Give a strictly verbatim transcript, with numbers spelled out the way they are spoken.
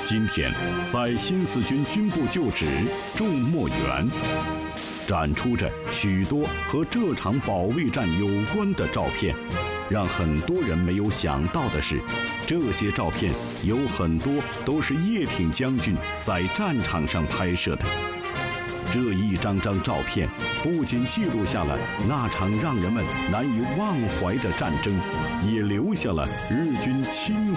今天，在新四军军部旧址众墨园，展出着许多和这场保卫战有关的照片。让很多人没有想到的是，这些照片有很多都是叶挺将军在战场上拍摄的。这一张张照片不仅记录下了那场让人们难以忘怀的战争，也留下了日军侵